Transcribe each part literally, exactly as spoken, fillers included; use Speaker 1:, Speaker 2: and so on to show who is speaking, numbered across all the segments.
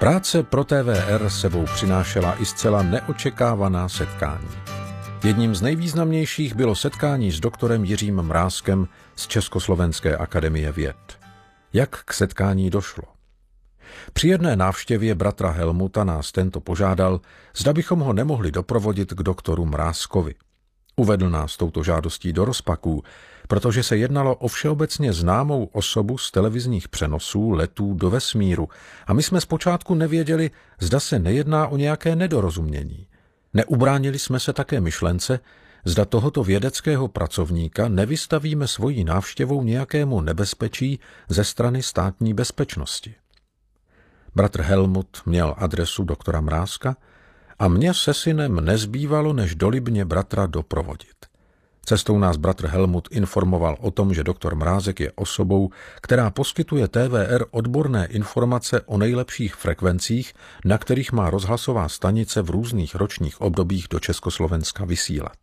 Speaker 1: Práce pro T V R sebou přinášela i zcela neočekávaná setkání. Jedním z nejvýznamnějších bylo setkání s doktorem Jiřím Mrázkem z Československé akademie věd. Jak k setkání došlo? Při jedné návštěvě bratra Helmuta nás tento požádal, zda bychom ho nemohli doprovodit k doktoru Mrázkovi. Uvedl nás touto žádostí do rozpaků, protože se jednalo o všeobecně známou osobu z televizních přenosů letů do vesmíru a my jsme zpočátku nevěděli, zda se nejedná o nějaké nedorozumění. Neubránili jsme se také myšlence, zda tohoto vědeckého pracovníka nevystavíme svojí návštěvou nějakému nebezpečí ze strany státní bezpečnosti. Bratr Helmut měl adresu doktora Mrázka a mně se synem nezbývalo, než dolibně bratra doprovodit. Cestou nás bratr Helmut informoval o tom, že doktor Mrázek je osobou, která poskytuje T V R odborné informace o nejlepších frekvencích, na kterých má rozhlasová stanice v různých ročních obdobích do Československa vysílat.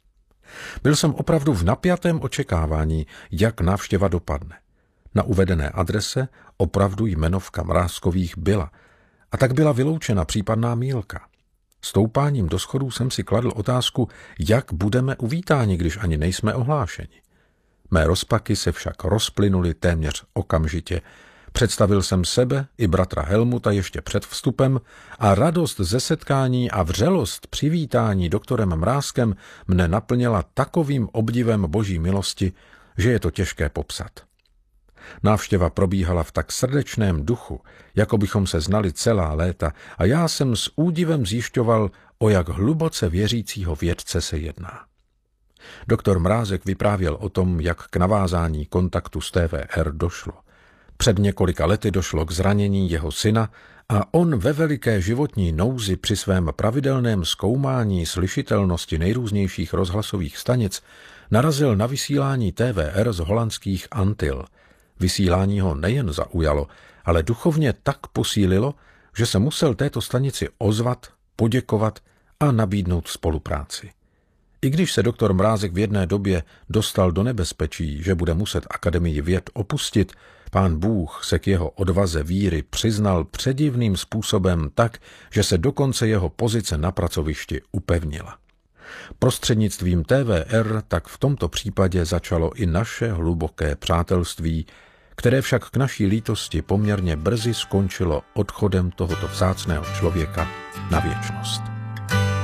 Speaker 1: Byl jsem opravdu v napjatém očekávání, jak návštěva dopadne. Na uvedené adrese opravdu jmenovka Mrázkových byla, a tak byla vyloučena případná mýlka. Stoupáním do schodů jsem si kladl otázku, jak budeme uvítáni, když ani nejsme ohlášeni. Mé rozpaky se však rozplynuly téměř okamžitě. Představil jsem sebe i bratra Helmuta ještě před vstupem a radost ze setkání a vřelost přivítání doktorem Mrázkem mne naplnila takovým obdivem boží milosti, že je to těžké popsat. Návštěva probíhala v tak srdečném duchu, jako bychom se znali celá léta, a já jsem s údivem zjišťoval, o jak hluboce věřícího vědce se jedná. Doktor Mrázek vyprávěl o tom, jak k navázání kontaktu s T V R došlo. Před několika lety došlo k zranění jeho syna a on ve veliké životní nouzi při svém pravidelném zkoumání slyšitelnosti nejrůznějších rozhlasových stanic narazil na vysílání T V R z holandských Antil. Vysílání ho nejen zaujalo, ale duchovně tak posílilo, že se musel této stanici ozvat, poděkovat a nabídnout spolupráci. I když se doktor Mrázek v jedné době dostal do nebezpečí, že bude muset Akademii věd opustit, Pán Bůh se k jeho odvaze víry přiznal předivným způsobem tak, že se dokonce jeho pozice na pracovišti upevnila. Prostřednictvím T V R tak v tomto případě začalo i naše hluboké přátelství, které však k naší lítosti poměrně brzy skončilo odchodem tohoto vzácného člověka na věčnost.